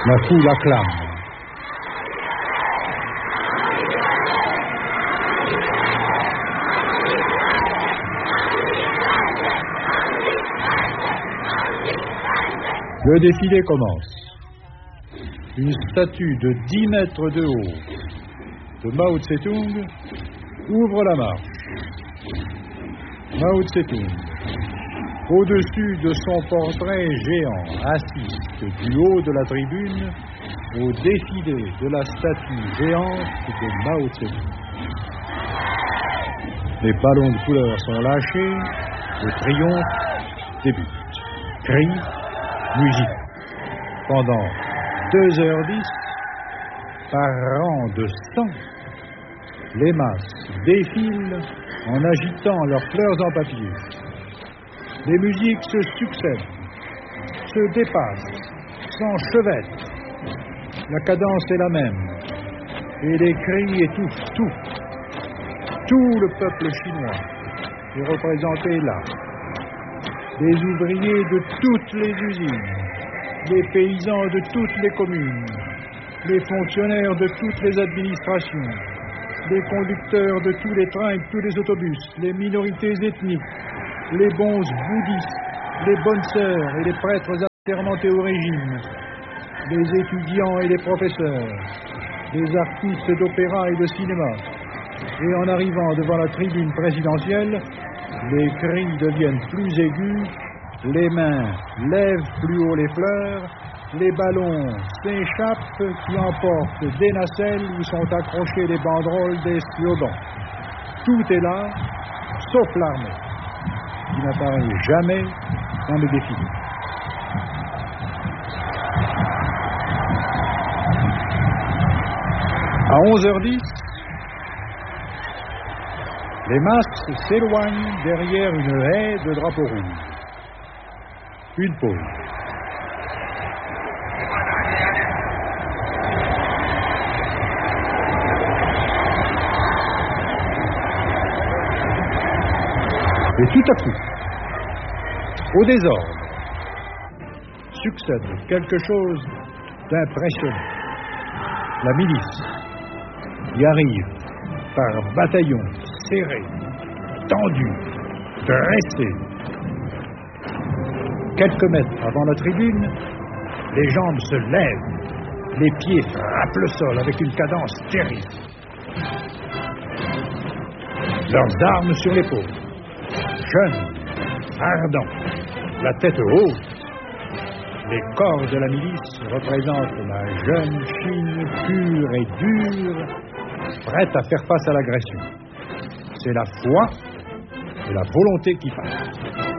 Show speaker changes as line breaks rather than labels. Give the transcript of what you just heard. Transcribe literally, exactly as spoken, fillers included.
La foule acclame. Le défilé commence. Une statue de dix mètres de haut de Mao Tse-tung ouvre la marche. Mao Tse-tung, au-dessus de son portrait géant, assiste du haut de la tribune au défilé de la statue géante de Mao Tse-tung. Les ballons de couleur sont lâchés, le triomphe débute. Cris, musique. Pendant deux heures dix, par rang de cent, les masses défilent en agitant leurs fleurs en papier. Les musiques se succèdent, se dépassent, s'enchevêtrent. La cadence est la même, et les cris étouffent tout. Tout le peuple chinois est représenté là. Des ouvriers de toutes les usines, les paysans de toutes les communes, les fonctionnaires de toutes les administrations, les conducteurs de tous les trains et de tous les autobus, les minorités ethniques, les bonzes bouddhistes, les bonnes sœurs et les prêtres assermentés au régime, les étudiants et les professeurs, les artistes d'opéra et de cinéma. Et en arrivant devant la tribune présidentielle, les cris deviennent plus aigus, les mains lèvent plus haut les fleurs, les ballons s'échappent qui emportent des nacelles où sont accrochées les banderoles des slogans. Tout est là, sauf l'armée, qui n'apparaît jamais dans le défilé. À onze heures dix, les masses s'éloignent derrière une haie de drapeaux rouges. Une pause. Et tout à coup, au désordre, succède quelque chose d'impressionnant. La milice y arrive par bataillons serrés, tendus, dressés. Quelques mètres avant la tribune, les jambes se lèvent, les pieds frappent le sol avec une cadence terrible. Leurs armes sur l'épaule, jeunes, ardents, la tête haute, les corps de la milice représentent la jeune Chine pure et dure, prête à faire face à l'agression. C'est la foi et la volonté qui parlent.